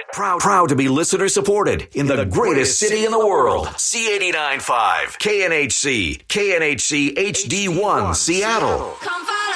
Proud to be listener supported in the greatest city in the world. C89.5, KNHC HD1, Seattle.